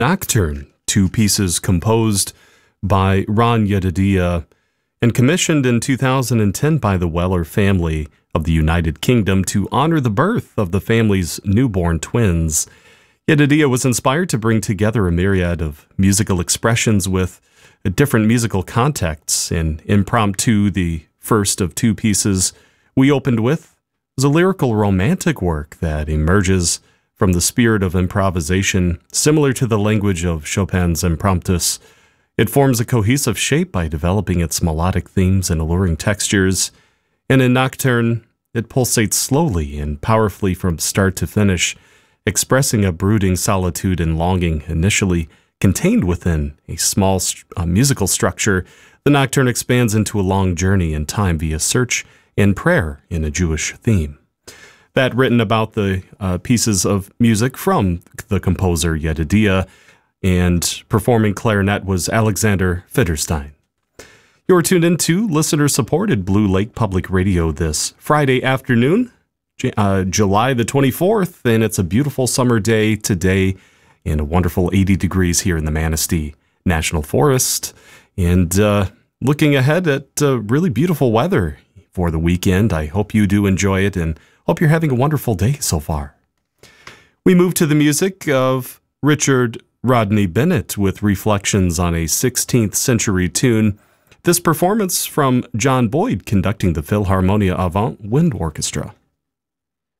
Nocturne, two pieces composed by Ron Yedidia and commissioned in 2010 by the Weller family of the United Kingdom to honor the birth of the family's newborn twins. Yedidia was inspired to bring together a myriad of musical expressions with different musical contexts. In Impromptu, the first of two pieces we opened with, was a lyrical romantic work that emerges from the spirit of improvisation, similar to the language of Chopin's Impromptus. It forms a cohesive shape by developing its melodic themes and alluring textures. And in Nocturne, it pulsates slowly and powerfully from start to finish, expressing a brooding solitude and longing initially contained within a small musical structure. The Nocturne expands into a long journey in time via search and prayer in a Jewish theme. That written about the pieces of music from the composer Yedidia, and performing clarinet was Alexander Fitterstein. You're tuned into listener-supported Blue Lake Public Radio this Friday afternoon, July the 24th, and it's a beautiful summer day today and a wonderful 80 degrees here in the Manistee National Forest. And looking ahead at really beautiful weather for the weekend. I hope you do enjoy it and hope you're having a wonderful day so far. We move to the music of Richard Rodney Bennett with reflections on a 16th century tune. This performance from John Boyd conducting the Philharmonia Avant Wind Orchestra.